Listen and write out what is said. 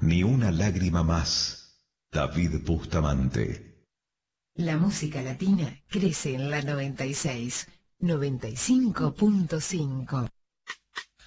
ni una lágrima más. David Bustamante. La música latina crece en la 96, 95.5.